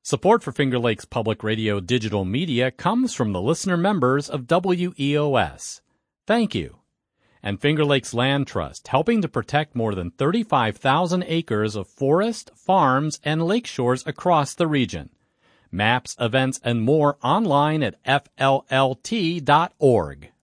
Support for Finger Lakes Public Radio digital media comes from the listener members of WEOS. Thank you. And Finger Lakes Land Trust, helping to protect more than 35,000 acres of forest, farms, and lake shores across the region. Maps, events, and more online at FLLT.org.